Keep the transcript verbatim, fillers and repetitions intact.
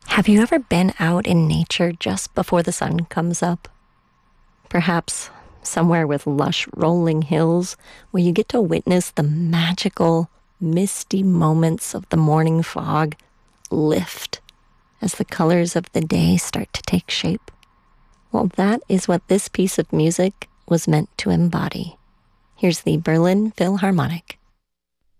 Have you ever been out in nature just before the sun comes up? Perhaps somewhere with lush rolling hills where you get to witness the magical, misty moments of the morning fog lift as the colors of the day start to take shape. Well, that is what this piece of music was meant to embody. Here's the Berlin Philharmonic.